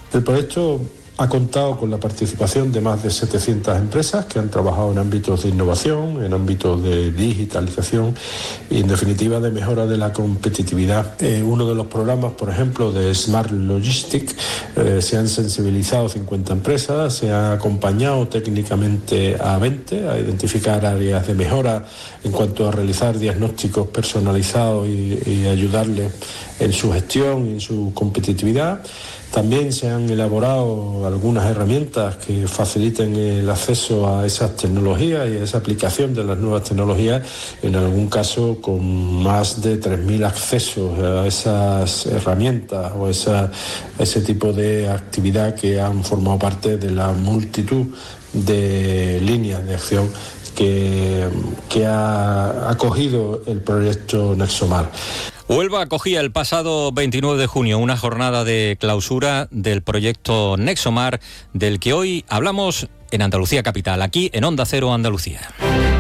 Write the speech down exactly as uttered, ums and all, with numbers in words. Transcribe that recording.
El proyecto ha contado con la participación de más de setecientas empresas que han trabajado en ámbitos de innovación, en ámbitos de digitalización y, en definitiva, de mejora de la competitividad. Eh, uno de los programas, por ejemplo, de Smart Logistics, eh, se han sensibilizado cincuenta empresas, se ha acompañado técnicamente a veinte a identificar áreas de mejora en cuanto a realizar diagnósticos personalizados y, y ayudarles en su gestión y en su competitividad. También se han elaborado algunas herramientas que faciliten el acceso a esas tecnologías y a esa aplicación de las nuevas tecnologías, en algún caso con más de tres mil accesos a esas herramientas o esa, ese tipo de actividad que han formado parte de la multitud de líneas de acción que, que ha acogido el proyecto Nexomar. Huelva acogía el pasado veintinueve de junio una jornada de clausura del proyecto Nexomar, del que hoy hablamos en Andalucía Capital, aquí en Onda Cero Andalucía.